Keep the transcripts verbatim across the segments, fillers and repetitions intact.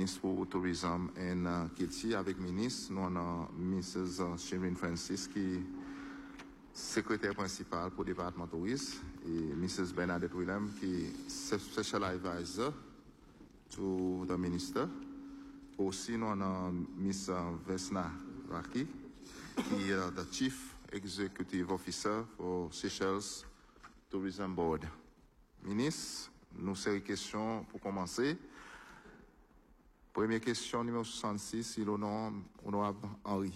ministre pour le tourisme et uh, Kitty avec ministre, nous avons Missus Shireen Francis qui est secrétaire principale pour le département tourisme et Missus Bernadette Willem qui est special advisor to the minister. Aussi, nous avons Miss Vesna Raki qui est uh, the chief executive officer for Seychelles Tourism Board. Ministre, nous avons une question pour commencer. Première question, numéro soixante-six, il est honorable Henri.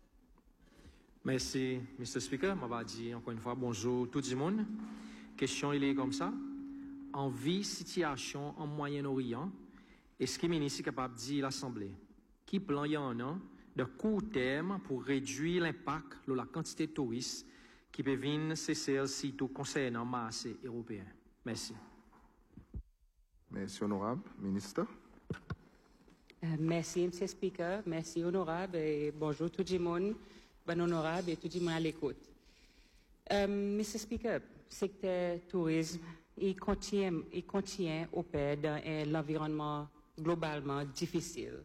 Merci, Mister Speaker. Je vais dire encore une fois bonjour tout le monde. Question, il est comme ça. En vie, situation en Moyen-Orient, est-ce que le ministre est capable de dire l'Assemblée qui plan y en a de court terme pour réduire l'impact de la quantité de touristes qui peuvent venir cesser sitôt concernant le marché européen? Merci. Merci, honorable ministre. Uh, merci, Monsieur le Speaker. Merci, honorable. Et bonjour tout le monde. Bon honorable et tout le monde à l'écoute. Um, Monsieur le Speaker, secteur tourisme, il contient, il contient opère dans l'environnement globalement difficile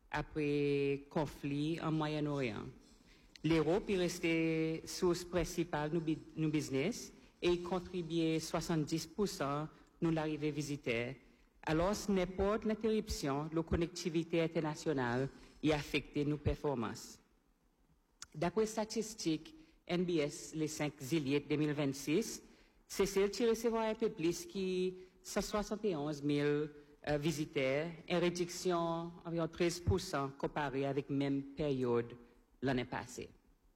après conflit en Moyen-Orient. L'Europe est restée source principale de nos business et il contribue soixante-dix pour cent de l'arrivée visiteurs. Alors, ce n'est pas l'interruption de la connectivité internationale qui affecte nos performances. D'après statistiques N B S, les cinq juillet deux mille vingt-six, c'est celle qui recevra un peu plus que cent soixante et onze mille euh, visiteurs, une réduction environ treize pour cent comparée avec la même période l'année passée.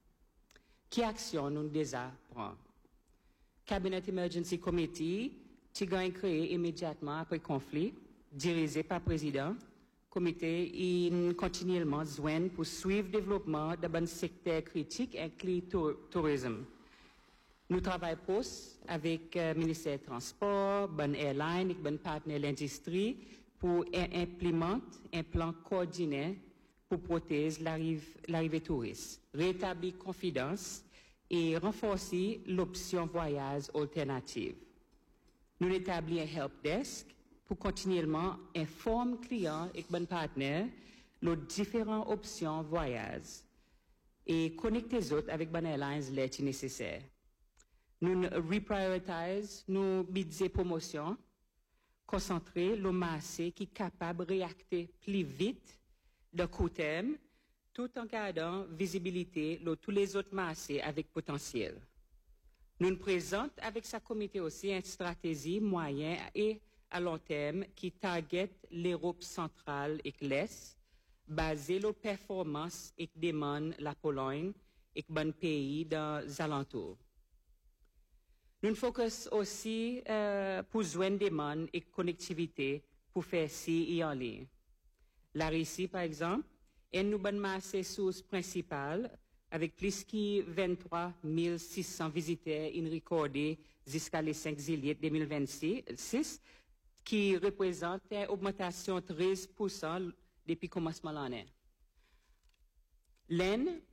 Quelle action nous déjà prendre? Cabinet Emergency Committee, qui a été créé immédiatement après le conflit, dirigé par le président, comité est continuellement joint pour suivre le développement de bon secteur critique inclus le tourisme. Nous travaillons avec le ministère des Transports, bonne airline et bon partenaire de l'industrie pour implémenter un plan coordonné pour protéger l'arrivée touriste, rétablir confiance et renforcer l'option voyage alternative. Nous établissons un help desk pour continuellement informer clients et bons partenaires de différentes options voyage et connecter les autres avec bonnes airlines là si nécessaire. Nous reprioritisons nos budgets promotion, concentrer le marché qui est capable de réacter plus vite de court terme, tout en gardant visibilité de tous les autres marchés avec potentiel. Nous nous présentons avec sa comité aussi une stratégie moyen et à long terme qui target l'Europe centrale et l'Est, basée sur la performance et demande la Pologne et bon pays dans les alentours. Nous nous focus aussi euh, pour joindre demande et connectivité pour faire ci et en ligne. La Russie, par exemple, est une bonne marché source principale avec plus que vingt-trois mille six cents visiteurs recordés jusqu'à le cinq juillet deux mille vingt-six, qui représente une augmentation de treize pour cent depuis le commencement de l'année. L'Inde